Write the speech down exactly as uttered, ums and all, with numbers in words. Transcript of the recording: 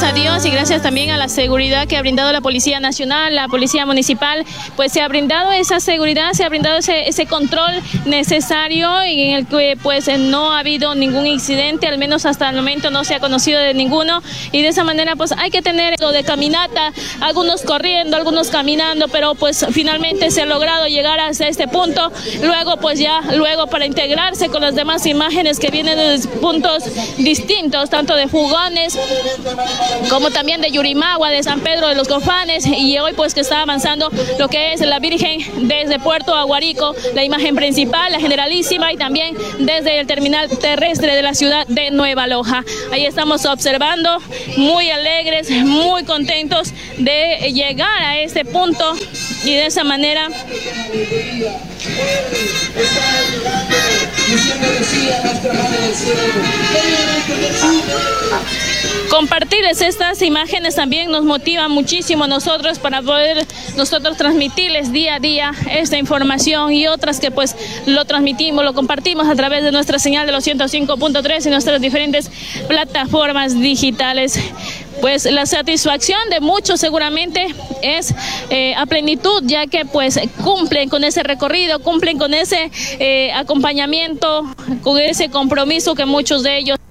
a Dios y gracias también a la seguridad que ha brindado la Policía Nacional, la Policía Municipal, pues se ha brindado esa seguridad, se ha brindado ese, ese control necesario en el que pues no ha habido ningún incidente, al menos hasta el momento no se ha conocido de ninguno, y de esa manera pues hay que tener lo de caminata, algunos corriendo, algunos caminando, pero pues finalmente se ha logrado llegar hasta este punto, luego pues ya, luego para integrarse con las demás imágenes que vienen de puntos distintos, tanto de Jugones como también de Yurimagua, de San Pedro de los Cofanes, y hoy pues que está avanzando lo que es la Virgen desde Puerto Aguarico, la imagen principal, la Generalísima, y también desde el terminal terrestre de la ciudad de Nueva Loja. Ahí estamos observando, muy alegres, muy contentos de llegar a este punto y de esa manera compartirles estas imágenes también nos motiva muchísimo a nosotros para poder nosotros transmitirles día a día esta información y otras que pues lo transmitimos, lo compartimos a través de nuestra señal de los ciento cinco punto tres y nuestras diferentes plataformas digitales. Pues la satisfacción de muchos seguramente es eh, a plenitud, ya que pues cumplen con ese recorrido, cumplen con ese eh, acompañamiento, con ese compromiso que muchos de ellos